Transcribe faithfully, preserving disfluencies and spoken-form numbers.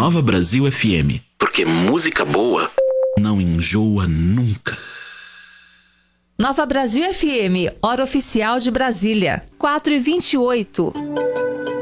Nova Brasil F M. Porque música boa não enjoa nunca. Nova Brasil F M, hora oficial de Brasília, quatro e vinte e oito.